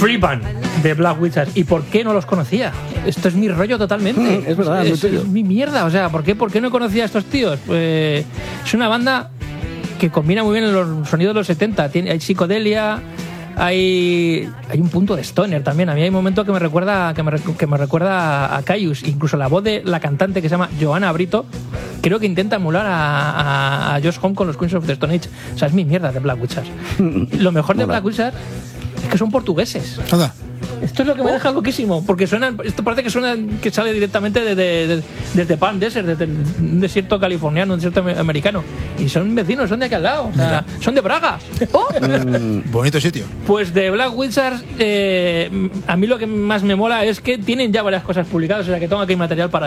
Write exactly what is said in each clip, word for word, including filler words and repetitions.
flipan de Black Wizard. ¿Y por qué no los conocía? Esto es mi rollo totalmente. Mm, es verdad, es, es, es mi mierda. O sea, ¿por qué, ¿por qué no conocía a estos tíos? Pues es una banda que combina muy bien los sonidos de los setenta. Tiene, hay psicodelia, hay hay un punto de stoner también. A mí hay un momento que me recuerda que me, que me recuerda a Caius. Incluso la voz de la cantante, que se llama Johanna Brito, creo que intenta emular a, a, a Josh Homme con los Queens of the Stone Age. O sea, es mi mierda de Black Wizard. Lo mejor de Black Wizard es que son portugueses. Nada. Esto es lo que me deja loquísimo, porque suena, esto parece que suena que sale directamente de, de, de, desde Palm Desert, desde un desierto californiano, un desierto americano. Y son vecinos, son de aquí al lado, o sea, son de Braga. ¡Oh! Mm, bonito sitio. Pues de Black Wizard, eh, a mí lo que más me mola es que tienen ya varias cosas publicadas, o sea que tengo aquí material para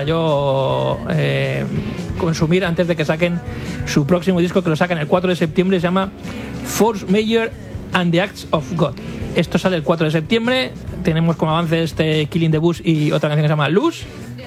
yo eh, consumir antes de que saquen su próximo disco, que lo sacan el cuatro de septiembre, se llama Force Major and the Acts of God. Esto sale el cuatro de septiembre. Tenemos como avance este Killing the Bush y otra canción que se llama Luz.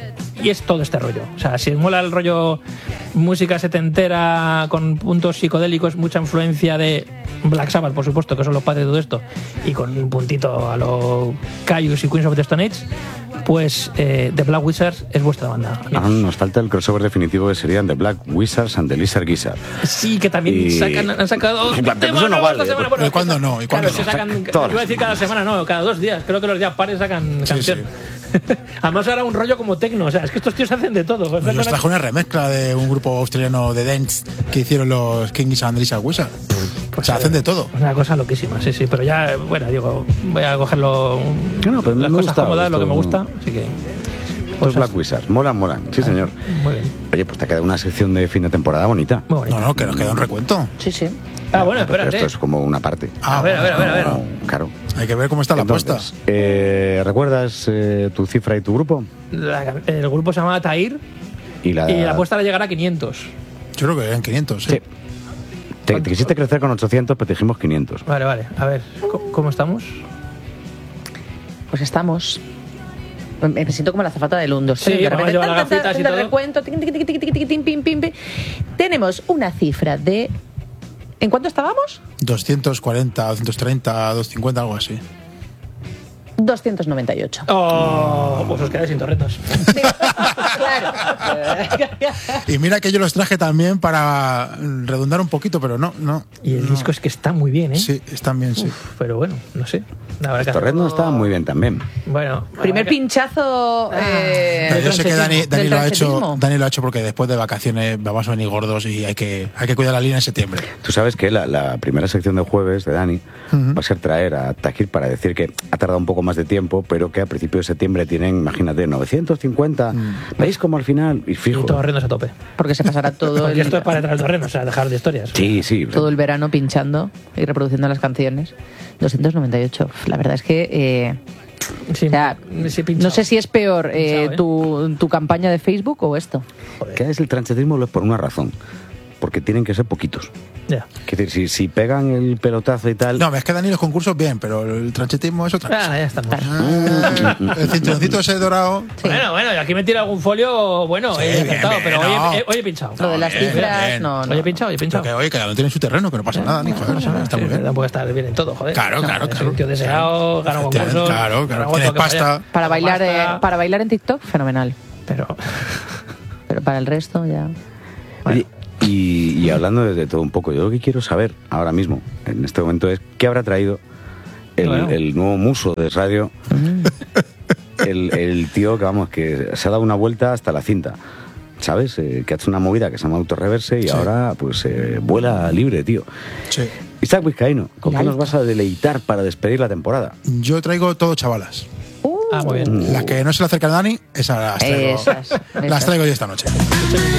Y es todo este rollo. O sea, si os mola el rollo música setentera con puntos psicodélicos, mucha influencia de Black Sabbath, por supuesto, que son los padres de todo esto, y con un puntito a los Caius y Queens of the Stone Age, pues eh, The Black Wizards es vuestra banda. Ah, nos falta el crossover definitivo, que serían The Black Wizards and the Lizard Gizzard. Sí, que también y... sacan, han sacado... Eso no vale. Bueno, ¿y cuándo no? ¿Y cuándo claro, no? Sacan, iba a decir cada semana, no, cada dos días. Creo que los días pares sacan sí, canción. Sí. Además ahora un rollo como tecno, o sea, es que estos tíos hacen de todo. Pues nos trajo una remezcla de un grupo australiano de dance que hicieron los Kings and Lizard Wizard. Pues o sea, hacen de todo. Una cosa loquísima, sí, sí, pero ya, bueno, digo, voy a cogerlo no, pero las me cosas gusta, cómodas, esto, lo que me gusta, así que... Estos Black Wizards, molan, molan, sí señor. Muy bien. Oye, pues te queda una sección de fin de temporada bonita. No, no, que nos queda un recuento. Sí, sí. Ah, bueno, espérate. Esto es como una parte. Ah, a ver, a ver, a ver, a ver. No, claro. Hay que ver cómo está Entonces, la apuesta. Eh, ¿Recuerdas eh, tu cifra y tu grupo? La, el grupo se llama Tahir y la, y la apuesta era llegar a quinientos. Yo creo que eran quinientos, ¿sí? Sí. Te, te quisiste crecer con ochocientos, pero te dijimos quinientos. Vale, vale. A ver, ¿cómo, cómo estamos? Pues estamos... Me siento como la azafata del uno, dos, sí, tres, de repente, llevar las gafitas y todo. Recuento, tic, tic, tic, tic, tic, tic, pim, pim, pim. Tenemos una cifra de... ¿En cuánto estábamos? doscientos cuarenta, doscientos treinta, doscientos cincuenta, algo así. doscientos noventa y ocho. Oh, pues os quedáis sin torretos. Sí, claro. Y mira que yo los traje también para redundar un poquito, pero no, no. Y el no. disco es que está muy bien, ¿eh? Sí, están bien, sí. Uf, pero bueno, no sé. Los torretos estaban muy bien también. Bueno, primer que... pinchazo. Eh, pero yo sé que Dani, Dani lo ha hecho. Dani lo ha hecho porque después de vacaciones vamos a venir gordos y hay que, hay que cuidar la línea en septiembre. Tú sabes que la, la primera sección de jueves de Dani uh-huh. va a ser traer a Tahir para decir que ha tardado un poco más de tiempo, pero que a principios de septiembre tienen, imagínate, novecientos cincuenta. Mm. ¿Veis como al final? Y fijo. Y torrenos a tope. Porque se pasará todo. Porque el... esto es para entrar al terreno, o sea, dejar de historias. Sí, sí. Todo el verano pinchando y reproduciendo las canciones. doscientos noventa y ocho. La verdad es que. Eh, sí, o sea, sí, no sé si es peor eh, pinchado, ¿eh? tu, tu campaña de Facebook o esto. Joder. ¿Qué es el tranchetismo? Por una razón. Porque tienen que ser poquitos. Ya. Es decir, si, si pegan el pelotazo y tal... No, es que Dani los concursos bien, pero el tranchetismo es otra cosa. Ah, ya estamos. Ah, el cinturoncito ese dorado... Sí. Bueno, bueno, y aquí me tira algún folio bueno, sí, he bien, acertado, bien, pero no. hoy, he, hoy he pinchado. Lo de las bien, cifras, bien. no, no. Hoy he pinchado, hoy he pinchado. Porque, oye, cada uno tiene su terreno, que no pasa nada, ni joder, o sea, está sí, muy bien. Tampoco está bien en todo, joder. Claro, claro, Soy claro. un tío deseado, gano concursos. Claro, claro, gano tienes que pasta. vaya. Para bailar, pasta. Eh, para bailar en TikTok, fenomenal. Pero... Pero para el resto, ya... Oye, y, y hablando de, de todo un poco, yo lo que quiero saber ahora mismo, en este momento, es qué habrá traído el, bueno. el nuevo muso de radio, el, el tío que, vamos, que se ha dado una vuelta hasta la cinta, ¿sabes? Eh, que ha hecho una movida que se llama autorreverse y sí. ahora, pues, eh, vuela libre, tío. Sí. Isaac Vizcaíno, ¿con qué nos vas a deleitar para despedir la temporada? Yo traigo todo chavalas. Uh, ah, muy bien. Las que no se le acercan a Dani, esas las traigo, esas, esas. las traigo yo esta noche.